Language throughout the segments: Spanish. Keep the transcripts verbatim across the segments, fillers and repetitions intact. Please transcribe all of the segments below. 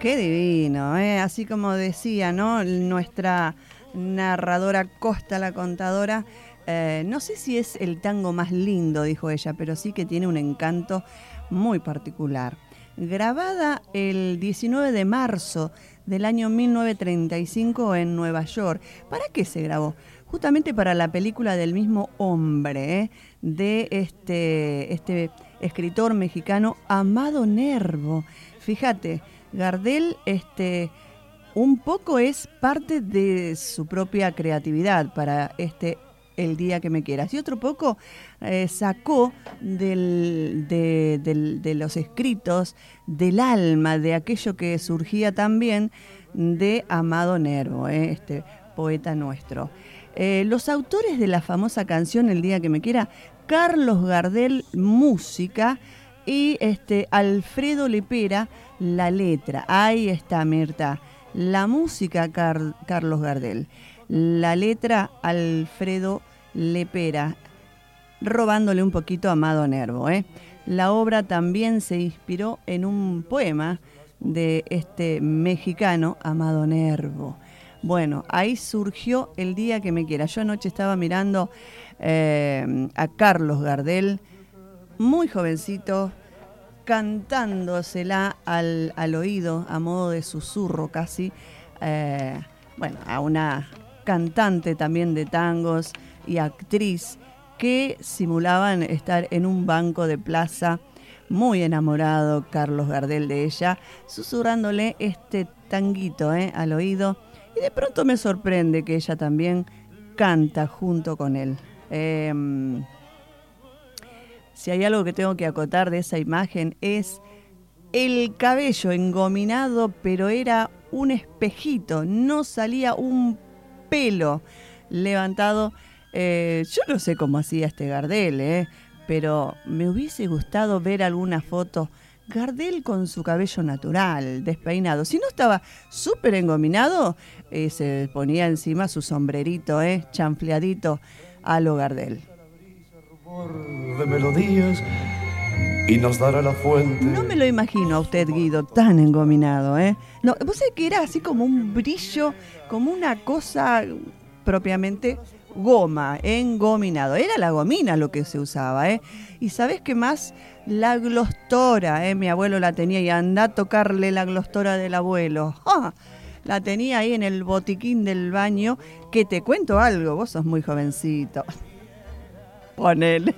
Qué divino, ¿eh? Así como decía, ¿no? Nuestra narradora Costa la Contadora, eh, no sé si es el tango más lindo, dijo ella, pero sí que tiene un encanto muy particular. Grabada el diecinueve de marzo del año mil novecientos treinta y cinco en Nueva York. ¿Para qué se grabó? Justamente para la película del mismo hombre, ¿eh? de este, este escritor mexicano Amado Nervo. Fíjate, Gardel este, un poco es parte de su propia creatividad para este El día que me quieras. Y otro poco eh, sacó del, de, del, de los escritos, del alma, de aquello que surgía también de Amado Nervo, ¿eh? este poeta nuestro. Eh, los autores de la famosa canción El día que me quiera, Carlos Gardel, música, y este Alfredo Lepera, la letra. Ahí está, Mirta. La música, Car- Carlos Gardel. La letra, Alfredo Lepera, robándole un poquito a Amado Nervo, ¿eh? La obra también se inspiró en un poema de este mexicano, Amado Nervo. Bueno, ahí surgió El día que me quiera. Yo anoche estaba mirando eh, a Carlos Gardel, muy jovencito, cantándosela al, al oído, a modo de susurro casi, eh, bueno, a una cantante también de tangos y actriz que simulaban estar en un banco de plaza, muy enamorado Carlos Gardel de ella, susurrándole este tanguito eh, al oído, y de pronto me sorprende que ella también canta junto con él. Eh, Si hay algo que tengo que acotar de esa imagen es el cabello engominado, pero era un espejito, no salía un pelo levantado. Eh, yo no sé cómo hacía este Gardel, eh, pero me hubiese gustado ver alguna foto. Gardel con su cabello natural, despeinado. Si no estaba súper engominado, eh, se ponía encima su sombrerito, eh, chanfleadito a lo Gardel. De melodías y nos dará la fuente. No me lo imagino a usted, Guido, tan engominado, ¿eh? No, vos sabés que era así como un brillo, como una cosa propiamente goma, engominado. Era la gomina lo que se usaba, ¿eh? Y ¿sabés qué más? La glostora, ¿eh? Mi abuelo la tenía y anda a tocarle la glostora del abuelo. ¡Ah! La tenía ahí en el botiquín del baño, que te cuento algo, vos sos muy jovencito. Ponele.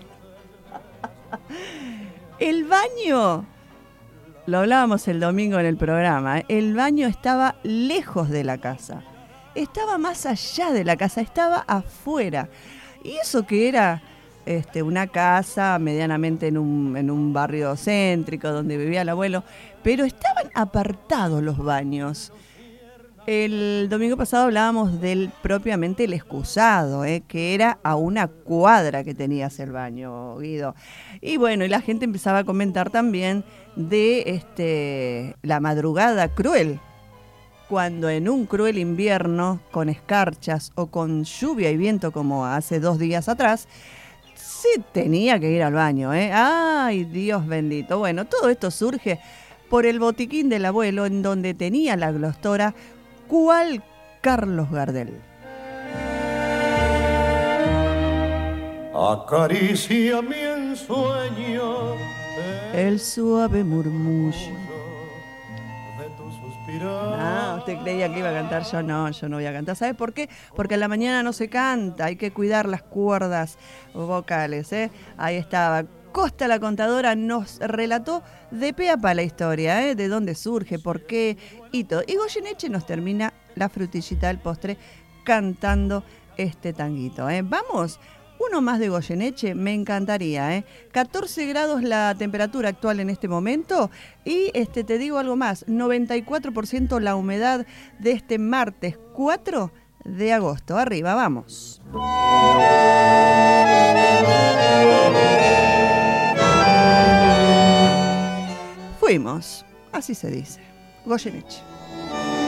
El baño, lo hablábamos el domingo en el programa, ¿eh? El baño estaba lejos de la casa, estaba más allá de la casa, estaba afuera. Y eso que era este, una casa medianamente en un, en un barrio céntrico donde vivía el abuelo, pero estaban apartados los baños. El domingo pasado hablábamos del propiamente el excusado, ¿eh? que era a una cuadra que tenías el baño, Guido. Y bueno, y la gente empezaba a comentar también de este la madrugada cruel, cuando en un cruel invierno, con escarchas o con lluvia y viento como hace dos días atrás, se tenía que ir al baño, ¿eh? ¡Ay, Dios bendito! Bueno, todo esto surge por el botiquín del abuelo, en donde tenía la glostora, ¿cuál Carlos Gardel? Acaricia mi ensueño El suave murmullo de tu suspirar. Ah, usted creía que iba a cantar, yo no, yo no voy a cantar. ¿Sabes por qué? Porque en la mañana no se canta, hay que cuidar las cuerdas vocales, ¿eh? Ahí estaba. Costa la Contadora nos relató de pe a pa la historia, ¿eh? De dónde surge, por qué y todo. Y Goyeneche nos termina la frutillita del postre cantando este tanguito, ¿eh? Vamos, uno más de Goyeneche, me encantaría, ¿eh? catorce grados la temperatura actual en este momento y este te digo algo más, noventa y cuatro por ciento la humedad de este martes cuatro de agosto. Arriba, vamos. Fuimos, así se dice, Goyeneche.